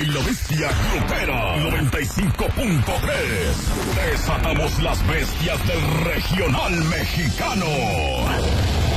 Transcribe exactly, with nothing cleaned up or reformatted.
la bestia grupera noventa y cinco punto tres. Desatamos las bestias del regional mexicano.